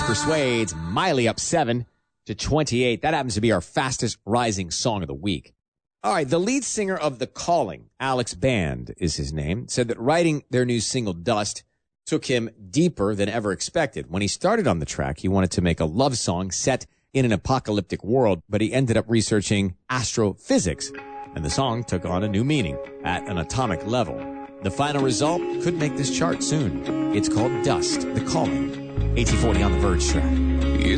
Persuades, Miley up 7 to 28. That happens to be our fastest rising song of the week. All right, the lead singer of The Calling, Alex Band is his name, said that writing their new single, Dust, took him deeper than ever expected. When he started on the track, he wanted to make a love song set in an apocalyptic world, but he ended up researching astrophysics, and the song took on a new meaning at an atomic level. The final result could make this chart soon. It's called Dust, The Calling. 1840 on the Verge track.